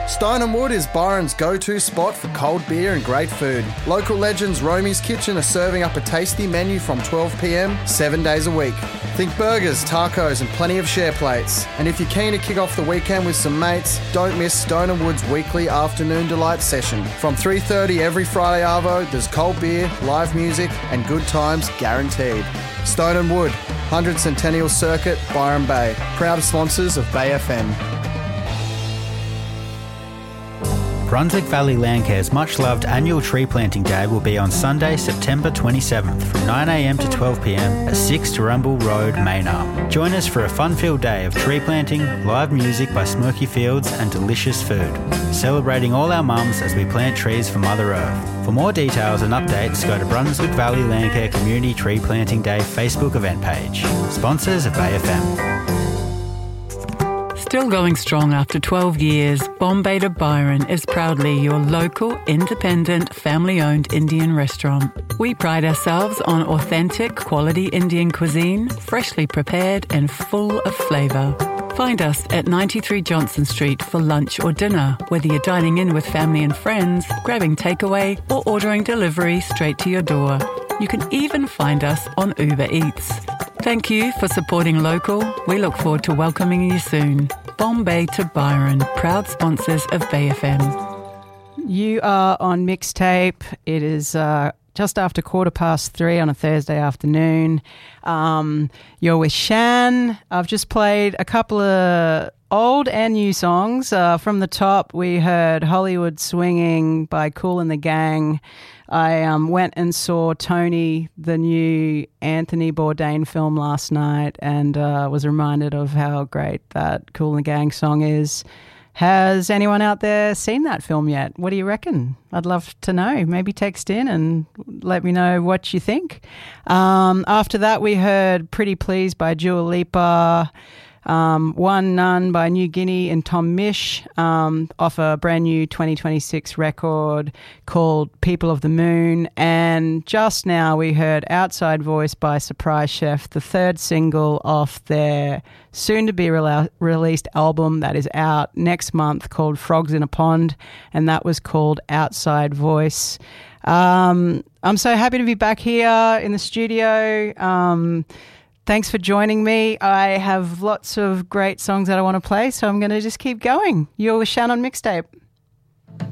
Stone and Wood is Byron's go-to spot for cold beer and great food. Local legends Romy's Kitchen are serving up a tasty menu from 12 p.m, 7 days a week. Think burgers, tacos and plenty of share plates. And if you're keen to kick off the weekend with some mates, don't miss Stone and Wood's weekly afternoon delight session. From 3:30 every Friday arvo, there's cold beer, live music and good times guaranteed. Stone and Wood, 100 Centennial Circuit, Byron Bay. Proud sponsors of Bay FM. Brunswick Valley Landcare's much-loved annual tree planting day will be on Sunday, September 27th from 9am to 12pm at 6 Turrumbul Road, Maynarm. Join us for a fun-filled day of tree planting, live music by Smoky Fields and delicious food. Celebrating all our mums as we plant trees for Mother Earth. For more details and updates, go to Brunswick Valley Landcare Community Tree Planting Day Facebook event page. Sponsors of Bay FM. Still going strong after 12 years, Bombay to Byron is proudly your local, independent, family-owned Indian restaurant. We pride ourselves on authentic, quality Indian cuisine, freshly prepared and full of flavour. Find us at 93 Johnson Street for lunch or dinner, whether you're dining in with family and friends, grabbing takeaway or ordering delivery straight to your door. You can even find us on Uber Eats. Thank you for supporting local. We look forward to welcoming you soon. Bombay to Byron, proud sponsors of Bay FM. You are on Mixtape. It is just after 3:15 on a Thursday afternoon. You're with Shan. I've just played a couple of old and new songs. From the top, we heard Hollywood Swinging by Kool and the Gang. I went and saw Tony, the new Anthony Bourdain film last night, and was reminded of how great that Kool and the Gang song is. Has anyone out there seen that film yet? What do you reckon? I'd love to know. Maybe text in and let me know what you think. After that, we heard Pretty Please by Dua Lipa, One None by New Guinea and Tom Misch, off a brand new 2026 record called People of the Moon. And just now we heard Outside Voice by Surprise Chef, the third single off their soon-to-be released album that is out next month called Frogs in a Pond, and that was called Outside Voice. I'm so happy to be back here in the studio. Thanks for joining me. I have lots of great songs that I want to play, so I'm going to just keep going. You're with Shan on Mixtape.